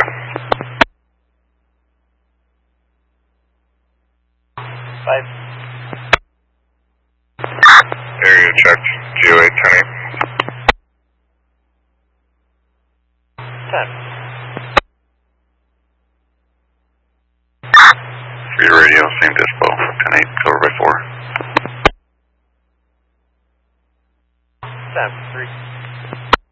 5. Area checked. GOA 10-8. 10. Speed radio, same dispo. 10-8, cover by 4. 7. 3.